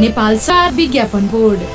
नेपाल सरकार विज्ञापन बोर्ड।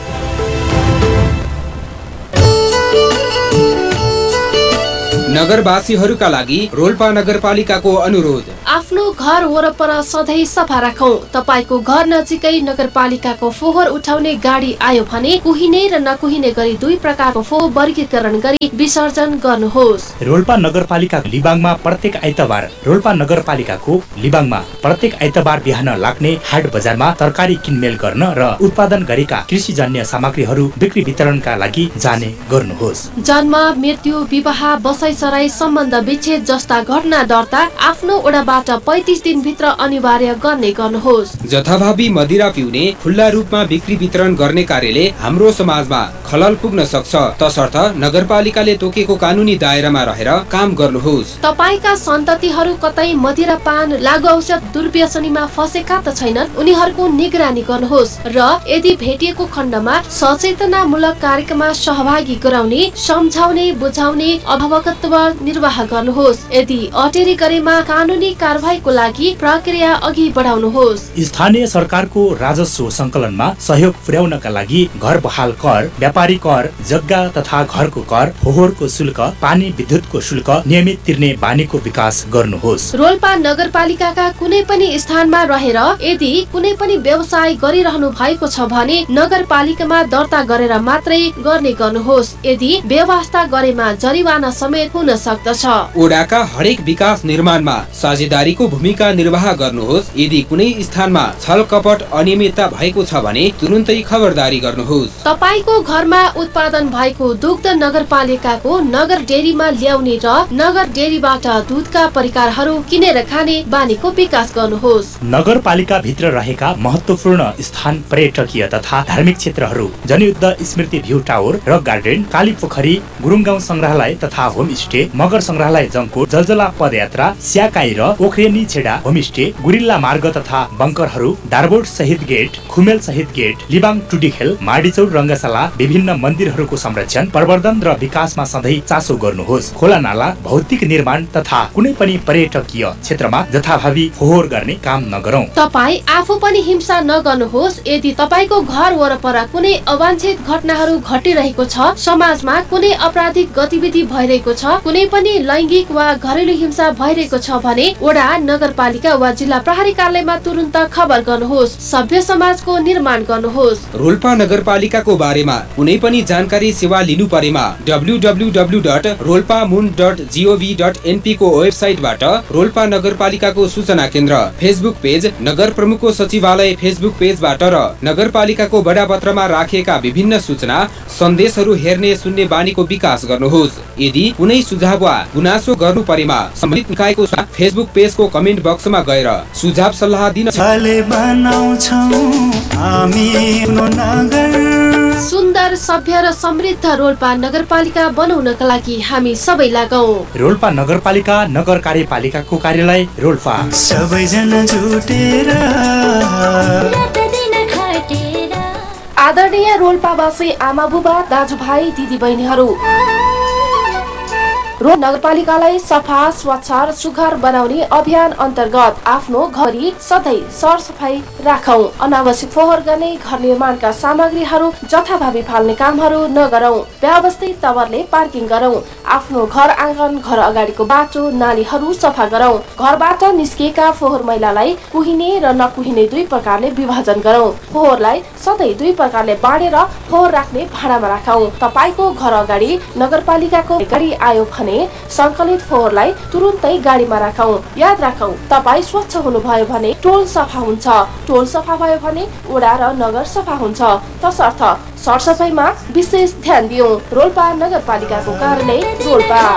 नगरवासीहरूका लागि रोल्पा नगरपालिकाको अनुरोध। आफ्नो घर वरपर सधैँ सफा राखौं। तपाईको घर नजिकै नगरपालिकाको फोहोर उठाउने गाडी आयो भने कुहिने र नकुहिने गरी दुई प्रकारको फोहोर वर्गीकरण गरी विसर्जन गर्नुहोस्। रोल्पा नगरपालिका लिबाङमा प्रत्येक आइतबार रोल्पा नगरपालिकाको लिबाङमा प्रत्येक आइतबार बिहान लाग्ने हाट बजारमा तरकारी किनमेल गर्न र उत्पादन गरेका कृषिजन्य सामग्रीहरू बिक्री वितरणका लागि जाने गर्नुहोस्। जन्म, मृत्यु, विवाह, बसाइ सराई, सम्बन्ध विच्छेद जस्ता घटना दर्ता आफ्नो ओडाबाट 35 दिनभित्र अनिवार्य गर्ने गर्नुहोस्। जथाभावी मदिरा पिउने, खुल्ला रूपमा बिक्री वितरण गर्ने कार्यले हाम्रो समाजमा खलल पुग्न सक्छ। तसर्थ नगरपालिकाले तोकेको कानुनी दायरामा रहेर काम गर्नुहोस्। तपाईका सन्ततिहरू कतै मदिरा पान, लागु औषध दुर्व्यसनीमा फसेका त छैनन्, उनीहरूको निगरानी गर्नुहोस् र यदि भेटिएको खण्डमा सचेतनामूलक कार्यक्रममा सहभागी गराउने, सम्झाउने, बुझाउने, अभिभावकत्व निर्वाह गर्नुहोस्। यदि अटेरी गरेमा कानुनी कारबाहीको लागि प्रक्रिया अघि बढाउनुहोस्। स्थानीय सरकारको राजस्व संकलनमा सहयोग पुर्याउनका लागि घर बहाल कर, व्यापारी कर, जग्गा तथा घरको कर, फोहोरको शुल्क, पानी विद्युतको शुल्क नियमित तिर्ने बानीको विकास गर्नुहोस्। रोल्पा नगरपालिकाका कुनै पनि स्थानमा रहेर यदि कुनै पनि व्यवसाय गरिरहनु भएको छ भने नगरपालिकामा दर्ता गरेर मात्रै गर्ने गर्नुहोस्। यदि व्यवस्था गरेमा जरिवाना समेत हुन सक्दछ। ओडाका हरेक विकास निर्माणमा साझेदारीको भूमिका निर्वाह गर्नुहोस्। यदि कुनै स्थानमा छल कपट अनियमितता भएको छ भने तुरुन्तै खबरदारी गर्नुहोस्। तपाईको घरमा उत्पादन भएको दुग्ध नगरपालिकाको नगर डेरीमा ल्याउने र नगर डेरीबाट दुधका परिकारहरू किनेर खाने बानीको विकास गर्नुहोस्। नगरपालिका भित्र रहेका महत्वपूर्ण स्थान, पर्यटकीय तथा धार्मिक क्षेत्रहरू, जनयुद्ध स्मृति भ्यू टावर, रक गार्डन, काली पोखरी, गुरुङगाउँ संग्रहालय तथा होमस्टे, मगर संग्रहालय जङ्कोट, जलजला पदयात्रा, स्याकाई र ओख्रेनी छेडा होमस्टे, गुरिल्ला मार्ग तथा बङ्करहरू, डारबोट शहीद गेट, खुमेल शहीद गेट, लिबाङ टुडीखेल, माडीचौर रङ्गशाला, विभिन्न मन्दिरहरूको संरक्षण, प्रवर्धन र विकासमा सधैँ चासो गर्नुहोस्। खोला नाला, भौतिक निर्माण तथा कुनै पनि पर्यटकीय क्षेत्रमा जथाभावी फोहोर गर्ने काम नगरौं। तपाई आफू पनि हिंसा नगर्नुहोस्। यदि तपाईको घर वरपर कुनै अवांछित घटनाहरू घटिरहेको छ, समाजमा कुनै आपराधिक गतिविधि भइरहेको छ, कुनै पनि लैंगिक वा घरेलु हिंसा भइरहेको छ भने वडा, नगरपालिका वा जिल्ला प्रहरी कार्यालयमा तुरुन्त खबर गर्नुहोस्। सभ्य समाजको निर्माण गर्नुहोस्। रोल्पा नगरपालिकाको बारेमा कुनै पनि जानकारी सेवा लिनु परेमा www.rolpamun.gov.np को वेबसाइटबाट रोल्पा नगरपालिकाको सूचना केन्द्र, फेसबुक पेज, नगर प्रमुखको सचिवालय फेसबुक पेजबाट र नगरपालिकाको बडापत्रमा राखिएका विभिन्न सूचना सन्देशहरू हेर्ने सुन्ने बानीको विकास गर्नुहोस्। यदि कुनै सुझाव वा गुनासो गर्नु परेमा सम्बन्धित निकायको फेसबुक पेजको कमेन्ट बक्समा गएर सुझाव सल्लाह दिन सुन्दर, सभ्य र समृद्ध रोल्पा नगरपालिका बनाउनका लागि हामी सबै लागौं। रोल्पा नगरपालिका नगर कार्यपालिकाको कार्यालय रोल्पा। सबैजना जुटेर आदरणीय रोल्पावासी आमा बुबा, दाजुभाइ, दिदी बहिनीहरू, रोल्पा नगरपालिकालाई सफा, स्वच्छ र सुघर बनाउने अभियान अन्तर्गत आफ्नो घरि सधैँ सरसफाई राखौं। अनावश्यक फोहोर गर्ने, घर निर्माणका सामग्रीहरू जथाभावी फाल्ने कामहरू नगरौं। व्यवस्थित तवरले पार्किङ गरौं। आफ्नो घर आँगन, घर अगाडिको बाटो, नालीहरू सफा गरौं। घरबाट निस्किएका फोहोर मैलालाई कुहिने र नकुहिने दुई प्रकारले विभाजन गरौं। फोहोरलाई सधैँ दुई प्रकारले बाँडेर फोहोर राख्ने भाँडामा राखौं। तपाईको घर अगाडि नगरपालिकाको गाडी आयो भने संकलित फोहोरलाई तुरुन्तै गाडीमा राखौं। याद राखौं, तपाई स्वच्छ हुनुभयो भने टोल सफा हुन्छ, टोल सफा भयो भने वडा र नगर सफा हुन्छ। तसर्थ सरसफाइमा विशेष ध्यान दियौं। रोल्पा नगरपालिकाको कार्यालय रोल्पा।